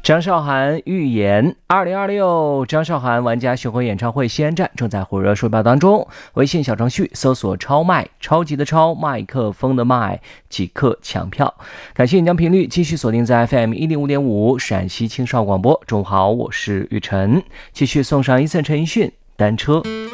张韶涵预言2026张韶涵玩家巡回演唱会西安站正在火热售票当中，微信小程序搜索超麦，超级的超，麦克风的麦，即刻抢票。感谢你将频率继续锁定在 FM 105.5陕西青少广播。中午好，我是雨晨，继续送上一次陈奕迅单车。